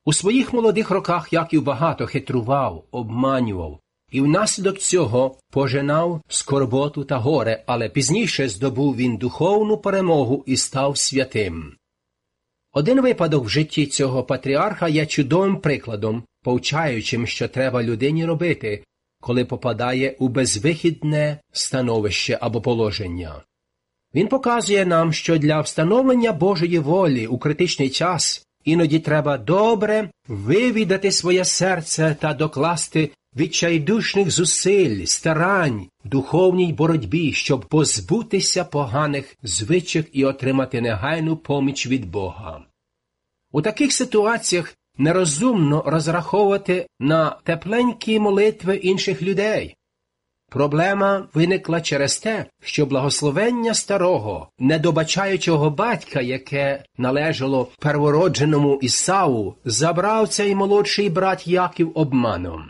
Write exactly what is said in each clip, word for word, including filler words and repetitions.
У своїх молодих роках Яків багато хитрував, обманював, і внаслідок цього пожинав скорботу та горе, але пізніше здобув він духовну перемогу і став святим. Один випадок в житті цього патріарха є чудовим прикладом, повчаючим, що треба людині робити, коли попадає у безвихідне становище або положення. Він показує нам, що для встановлення Божої волі у критичний час іноді треба добре вивідати своє серце та докласти відчайдушних зусиль, старань в духовній боротьбі, щоб позбутися поганих звичок і отримати негайну поміч від Бога. У таких ситуаціях нерозумно розраховувати на тепленькі молитви інших людей. Проблема виникла через те, що благословення старого, недобачаючого батька, яке належало первородженому Ісаву, забрав цей молодший брат Яків обманом.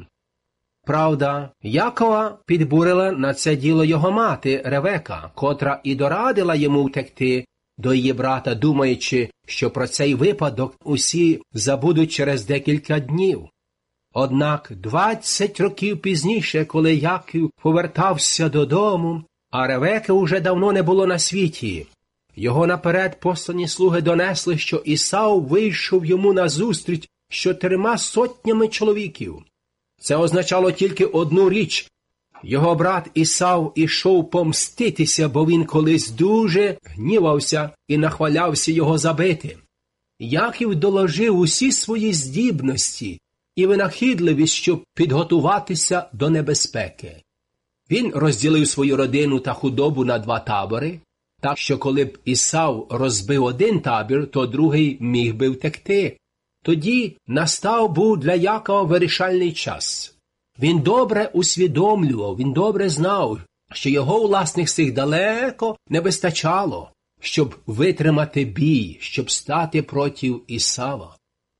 Правда, Якова підбурила на це діло його мати Ревека, котра і дорадила йому втекти до її брата, думаючи, що про цей випадок усі забудуть через декілька днів. Однак двадцять років пізніше, коли Яків повертався додому, а Ревеки уже давно не було на світі, його наперед послані слуги донесли, що Ісав вийшов йому назустріч з чотирма сотнями чоловіків. Це означало тільки одну річ. Його брат Ісав ішов помститися, бо він колись дуже гнівався і нахвалявся його забити. Яків доложив усі свої здібності і винахідливість, щоб підготуватися до небезпеки. Він розділив свою родину та худобу на два табори, так що коли б Ісав розбив один табір, то другий міг би втекти. Тоді настав був для Якова вирішальний час. Він добре усвідомлював, він добре знав, що його власних сил далеко не вистачало, щоб витримати бій, щоб стати проти Ісава.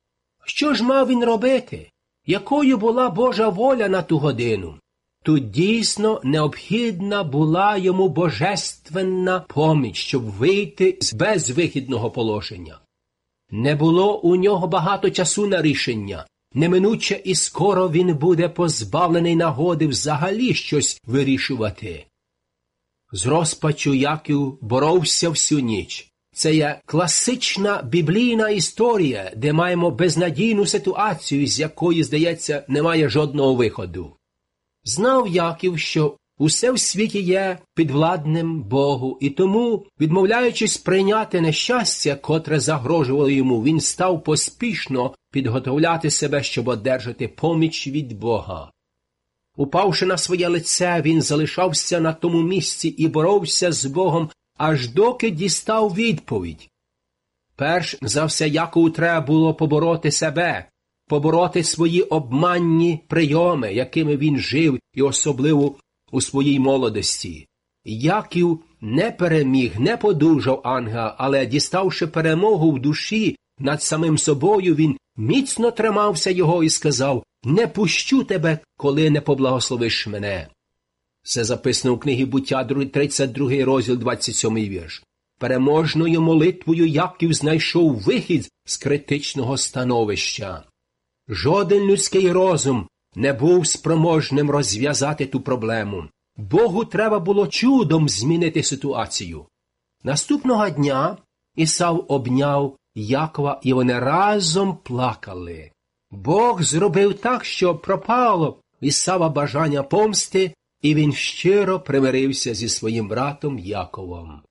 Що ж мав він робити? Якою була Божа воля на ту годину? Тут дійсно необхідна була йому божественна поміч, щоб вийти з безвихідного положення. Не було у нього багато часу на рішення. Неминуче і скоро він буде позбавлений нагоди взагалі щось вирішувати. З розпачу Яків боровся всю ніч. Це є класична біблійна історія, де маємо безнадійну ситуацію, з якої, здається, немає жодного виходу. Знав Яків, що усе в світі є підвладним Богу, і тому, відмовляючись прийняти нещастя, котре загрожувало йому, він став поспішно підготовляти себе, щоб одержати поміч від Бога. Упавши на своє лице, він залишався на тому місці і боровся з Богом, аж доки дістав відповідь. Перш за все, Якову треба було побороти себе, побороти свої обманні прийоми, якими він жив, і особливо у своїй молодості. Яків не переміг, не подужав ангела, але, діставши перемогу в душі над самим собою, він міцно тримався його і сказав: «Не пущу тебе, коли не поблагословиш мене». Це записано у книгі «Буття», тридцять другий розділ, двадцять сьомий вірш. Переможною молитвою Яків знайшов вихід з критичного становища. Жоден людський розум не був спроможним розв'язати ту проблему. Богу треба було чудом змінити ситуацію. Наступного дня Ісав обняв Якова, і вони разом плакали. Бог зробив так, що пропало Ісава бажання помсти, і він щиро примирився зі своїм братом Яковом.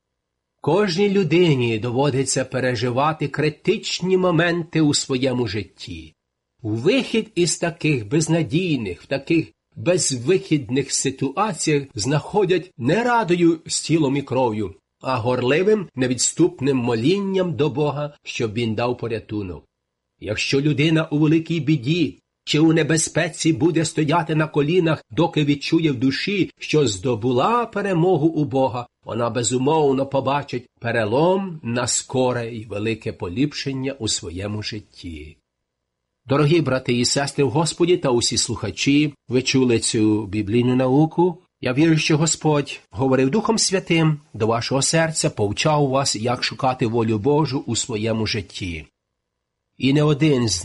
Кожній людині доводиться переживати критичні моменти у своєму житті. Вихід із таких безнадійних, в таких безвихідних ситуаціях знаходять не радою з тілом і кров'ю, а горливим, невідступним молінням до Бога, щоб він дав порятунок. Якщо людина у великій біді чи у небезпеці буде стояти на колінах, доки відчує в душі, що здобула перемогу у Бога, вона безумовно побачить перелом на скоре і велике поліпшення у своєму житті. Дорогі брати і сестри в Господі та усі слухачі, ви чули цю біблійну науку. Я вірю, що Господь говорив Духом Святим до вашого серця, повчав вас, як шукати волю Божу у своєму житті. І не один з